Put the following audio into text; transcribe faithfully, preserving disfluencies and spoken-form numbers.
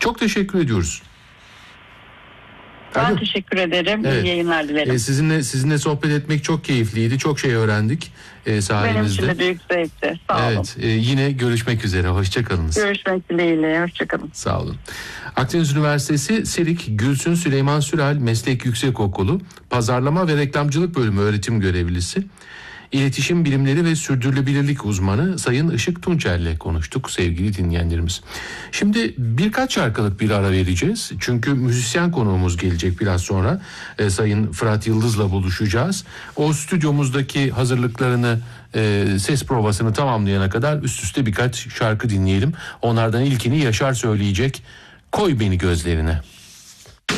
Çok teşekkür ediyoruz. Ben Alo. teşekkür ederim. Evet. İyi yayınlar dilerim. Ee, sizinle sizinle sohbet etmek çok keyifliydi. Çok şey öğrendik e, sayenizde. Benim için de büyük zevkti. Sağ olun. Evet, e, yine görüşmek üzere. Hoşçakalınız. Görüşmek dileğiyle. Hoşçakalın. Sağ olun. Akdeniz Üniversitesi Serik Gülsün Süleyman Sürel Meslek Yüksekokulu Pazarlama ve Reklamcılık Bölümü öğretim görevlisi, İletişim Bilimleri ve Sürdürülebilirlik uzmanı Sayın Işık Tunçer'le konuştuk sevgili dinleyenlerimiz. Şimdi birkaç şarkılık bir ara vereceğiz. Çünkü müzisyen konuğumuz gelecek biraz sonra. E, Sayın Fırat Yıldız'la buluşacağız. O stüdyomuzdaki hazırlıklarını, e, ses provasını tamamlayana kadar üst üste birkaç şarkı dinleyelim. Onlardan ilkini Yaşar söyleyecek. Koy Beni Gözlerine.